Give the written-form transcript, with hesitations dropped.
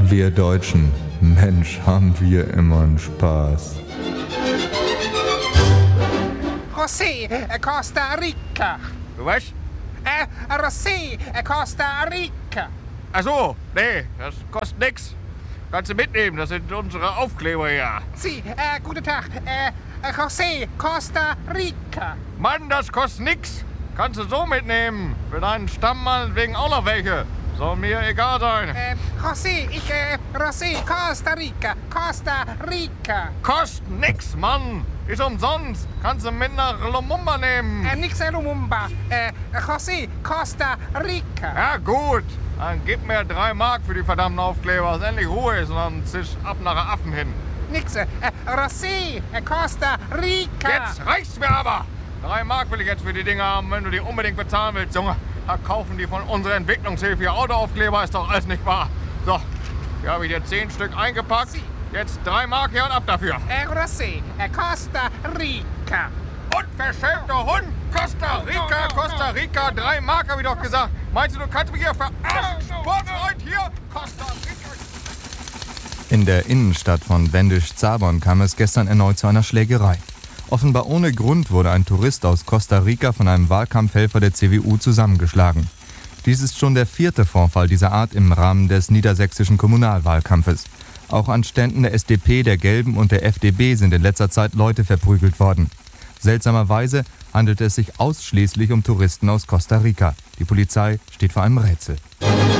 Wir Deutschen, Mensch, haben wir immer einen Spaß. José, Costa Rica. Du was? José, Costa Rica. Ach so, nee, das kostet nix. Kannst du mitnehmen, das sind unsere Aufkleber hier. Sie, guten Tag. José, Costa Rica. Mann, das kostet nix. Kannst du so mitnehmen. Für deinen Stamm meinetwegen auch noch welche. Soll mir egal sein. José, José, Costa Rica. Costa Rica. Kostet nix, Mann. Ist umsonst. Kannst du mit nach Lumumba nehmen. Nix Lumumba. José, Costa Rica. Ja, gut. Dann gib mir 3 Mark für die verdammten Aufkleber, dass endlich Ruhe ist und dann zisch ab nach Affen hin. Nix. José, Costa Rica. Jetzt reicht's mir aber. 3 Mark will ich jetzt für die Dinger haben, wenn du die unbedingt bezahlen willst, Junge. Da kaufen die von unserer Entwicklungshilfe hier Autoaufkleber, ist doch alles nicht wahr. So, hier habe ich dir 10 Stück eingepackt. Jetzt 3 Mark hier und ab dafür. José, Costa Rica. Unverschämter Hund! Costa Rica, 3 Mark habe ich doch gesagt. Meinst du kannst mich hier verarschen? Sportfreund hier, Costa Rica. In der Innenstadt von Wendisch-Zabon kam es gestern erneut zu einer Schlägerei. Offenbar ohne Grund wurde ein Tourist aus Costa Rica von einem Wahlkampfhelfer der CDU zusammengeschlagen. Dies ist schon der 4. Vorfall dieser Art im Rahmen des niedersächsischen Kommunalwahlkampfes. Auch an Ständen der SDP, der Gelben und der FDP sind in letzter Zeit Leute verprügelt worden. Seltsamerweise handelt es sich ausschließlich um Touristen aus Costa Rica. Die Polizei steht vor einem Rätsel.